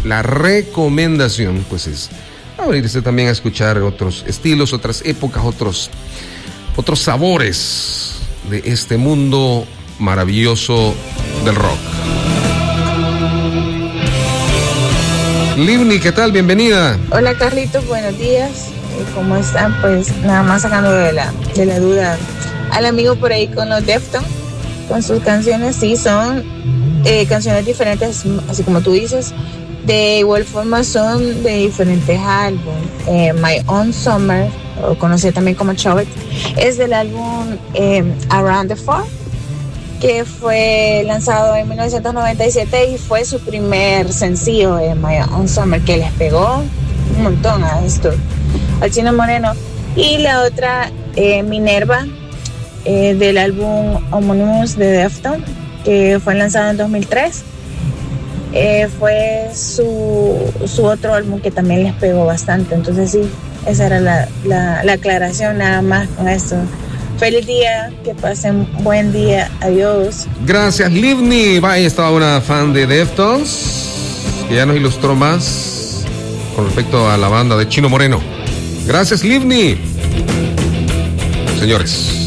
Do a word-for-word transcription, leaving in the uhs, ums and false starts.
la recomendación pues es abrirse también a escuchar otros estilos, otras épocas, otros, otros sabores de este mundo maravilloso del rock. Livni, ¿qué tal? Bienvenida. Hola Carlitos, buenos días. ¿Cómo están? Pues nada más sacando de la, de la duda al amigo por ahí con los Deftones, con sus canciones. Sí, son eh, canciones diferentes, así como tú dices. De igual forma son de diferentes álbumes. Eh, My Own Summer, o conocido también como Chovet, es del álbum eh, Around the Far, que fue lanzado en mil novecientos noventa y siete y fue su primer sencillo, eh, My Own Summer, que les pegó un montón a esto, al Chino Moreno. Y la otra, eh, Minerva, eh, del álbum Homonymous de Deftones, que fue lanzado en dos mil tres. Eh, fue su, su otro álbum que también les pegó bastante. Entonces sí, esa era la, la, la aclaración nada más con esto. Feliz día, que pasen buen día, adiós. Gracias, Livni. Ahí estaba una fan de Deftones que ya nos ilustró más con respecto a la banda de Chino Moreno. Gracias, Livni. Señores,